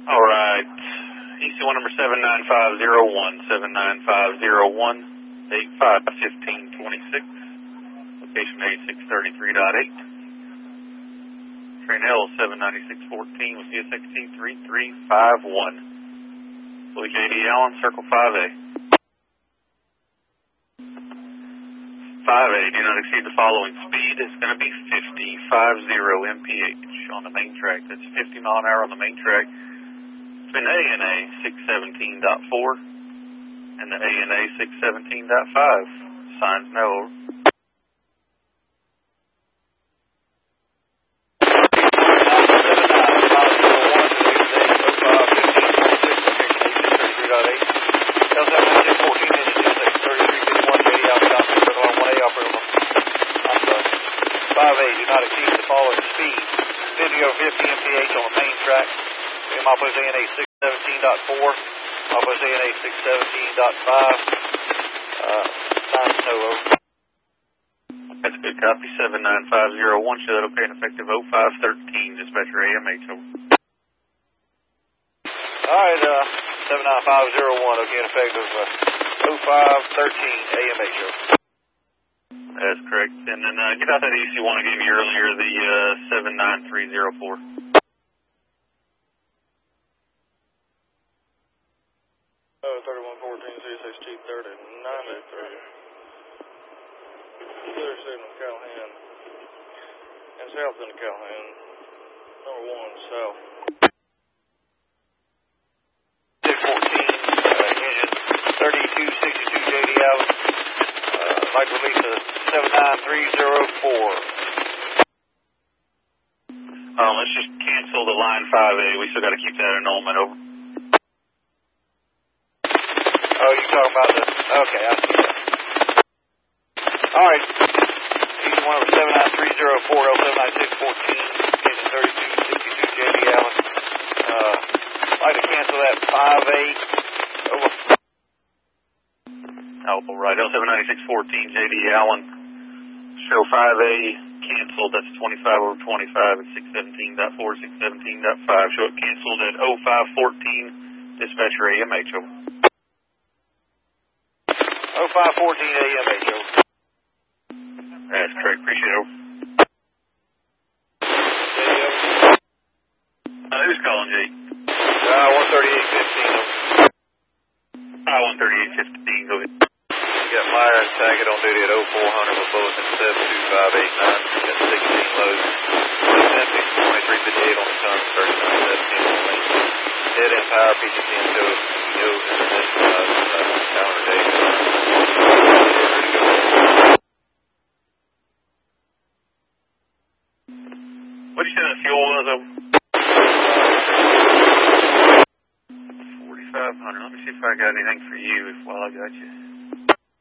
All right. EC1 number 79501, 79501, 851526, location A633.8. Train L 79614 with CSXT 3351. Louis J.D. Allen, Circle 5A. 5A, do not exceed the following speed. It's going to be 50 mph on the main track. That's 50 mile an hour on the main track. It's been ANA 617.4 and the ANA 617.5. Signs no. Do not exceed the following speed. 50 over 50 mph on the main track. Maples ANA 617.4. Maples ANA 617.5. Signs no over. That's good copy. 79501. Show that okay and effective 0513. Dispatcher AMH over. Alright, 79501. Okay and effective 0513 AMH over. That's correct. And then get out that EC1 I gave you earlier, the 79304. 3114 CSXT 3903. Clear signal Calhoun. And south into Calhoun. Number 1 south. 614 engine 3262 JD Allen. Mike release 79304. Let's just cancel the line 5A. We still got to keep that annulment over. Oh, you're talking about the... Okay, I see that. All right. Each one over 79304, L79614, engine 3262 JD Allen. I'd like to cancel that 5A. Over. All right, L79614, JD Allen. Show 5A canceled. That's 25 over 25 at 617.4, 617.5. Show it canceled at 0514. Dispatcher AMH over. 0514 AMH over. That's correct. Appreciate it over. Who's calling, Jay? 13815 over. 13815, go ahead. Got Meyer and Sackett on duty at 0400 with Bulletin 72589. Got 16 loads. Empty 2358 on the ton, 3917 on the lane. Dead end power, PG10 goes, calendar date. What did you say the fuel was over? 4,500. Let me see if I got anything for you while I got you.